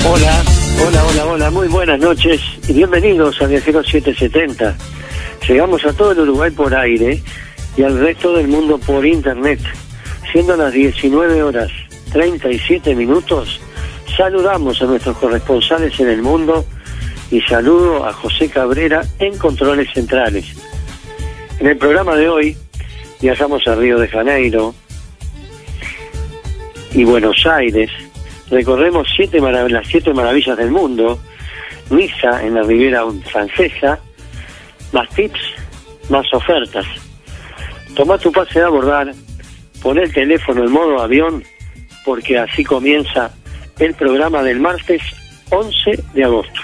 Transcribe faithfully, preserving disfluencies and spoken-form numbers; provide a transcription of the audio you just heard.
Hola, hola, hola, hola, muy buenas noches y bienvenidos a Viajero setecientos setenta. Llegamos a todo el Uruguay por aire y al resto del mundo por internet. Siendo las diecinueve horas treinta y siete minutos, saludamos a nuestros corresponsales en el mundo y saludo a José Cabrera en Controles Centrales. En el programa de hoy viajamos a Río de Janeiro y Buenos Aires. Recorremos siete marav- las siete maravillas del mundo, Niza en la Riviera Francesa, más tips, más ofertas. Toma tu pase de abordar, pon el teléfono en modo avión, porque así comienza el programa del martes once de agosto.